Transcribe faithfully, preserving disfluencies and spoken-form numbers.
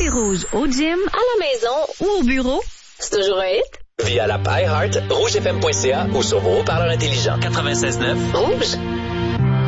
Tapis rouge au gym, à la maison ou au bureau, c'est toujours un hit. Via l'app iHeart, rougefm point c a ou sur vos haut-parleurs intelligents. quatre-vingt-seize neuf Rouge.